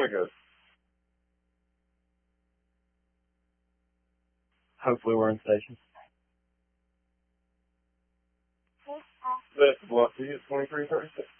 that goes. Hopefully we're in station. Best of luck to you at 2336.